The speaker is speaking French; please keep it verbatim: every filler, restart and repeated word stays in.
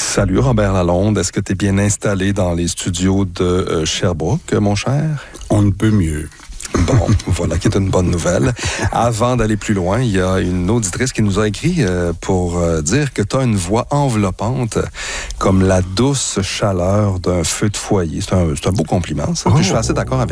Salut Robert Lalonde, est-ce que tu es bien installé dans les studios de euh, Sherbrooke, mon cher? On ne peut mieux. Bon, voilà qui est une bonne nouvelle. Avant d'aller plus loin, il y a une auditrice qui nous a écrit euh, pour euh, dire que tu as une voix enveloppante comme la douce chaleur d'un feu de foyer. C'est un, c'est un beau compliment, ça. Puis je suis assez d'accord avec